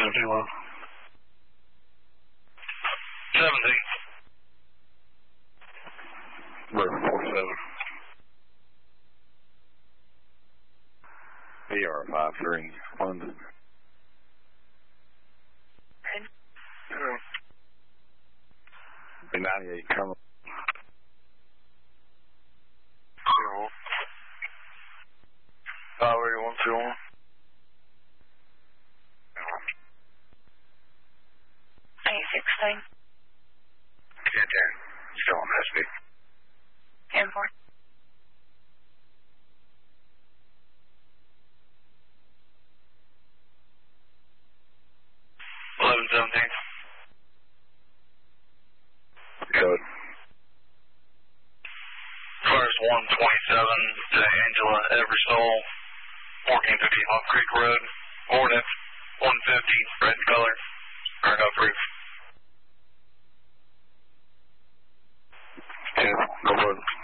low. 17. River 47. ER53, London. B98 terminal. Highway 121. 816. 1010. Still on SB. 10-4. 1117. Code. First 127 to Angela Eversole, 1450 Hawk Creek Road. Ordnance 150, red color, turn up roof. 10, go forward.